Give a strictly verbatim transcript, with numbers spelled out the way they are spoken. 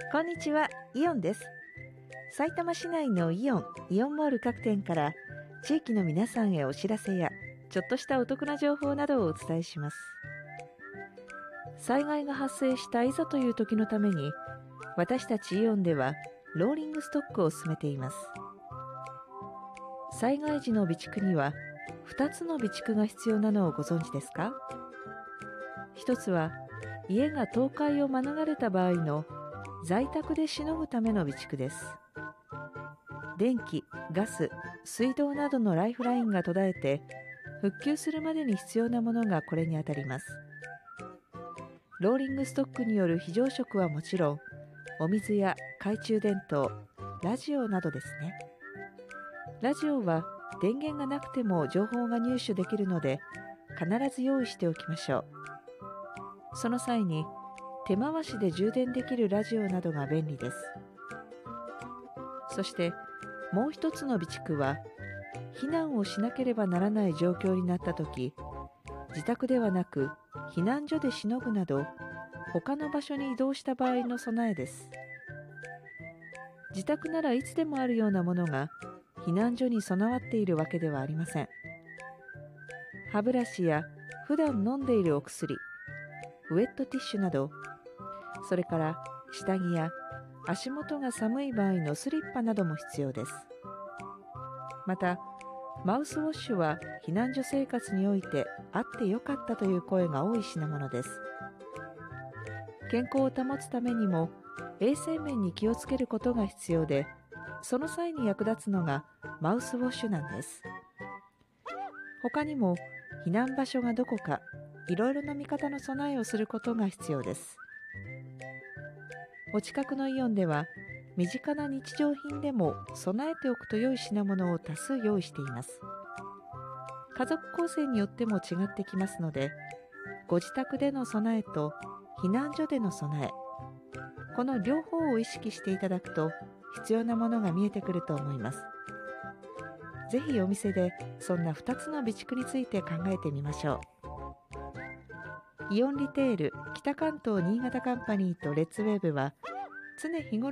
こんにちは、イオンです。さいたま市内のイオン、イオンモール各店から地域の皆さんへお知らせやちょっとしたお得な情報などをお伝えします。災害が発生したいざという時のために、私たちイオンではローリングストックを進めています。災害時の備蓄にはふたつの備蓄が必要なのをご存知ですか？ひとつは家が倒壊を免れた場合の在宅でしのぐための備蓄です。電気、ガス、水道などのライフラインが途絶えて復旧するまでに必要なものがこれにあたります。ローリングストックによる非常食はもちろん、お水や懐中電灯、ラジオなどですね。ラジオは電源がなくても情報が入手できるので必ず用意しておきましょう。その際に手回しで充電できるラジオなどが便利です。そしてもう一つの備蓄は、避難をしなければならない状況になったとき、自宅ではなく避難所でしのぐなど他の場所に移動した場合の備えです。自宅ならいつでもあるようなものが避難所に備わっているわけではありません。歯ブラシや普段飲んでいるお薬、ウェットティッシュなど、それから下着や足元が寒い場合のスリッパなども必要です。また、マウスウォッシュは避難所生活においてあってよかったという声が多い品物です。健康を保つためにも衛生面に気をつけることが必要で、その際に役立つのがマウスウォッシュなんです。他にも避難場所がどこか、いろいろな見方の備えをすることが必要です。お近くのイオンでは身近な日常品でも備えておくと良い品物を多数用意しています。家族構成によっても違ってきますので、ご自宅での備えと避難所での備え、この両方を意識していただくと必要なものが見えてくると思います。ぜひお店でそんなふたつの備蓄について考えてみましょう。イオンリテール北関東新潟カンパニーとレッツウェーブは常日頃